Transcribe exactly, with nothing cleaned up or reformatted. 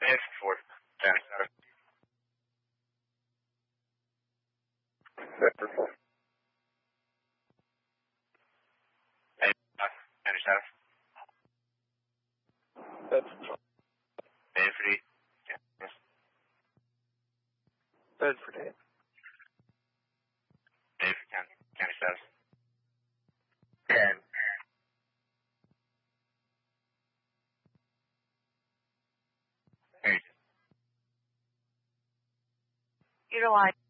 Ford County status. Bedford four. County status. Bedford four. Bedford eight. Yes. Bedford eight. Bedford County, County status. ten. Very good. Utilize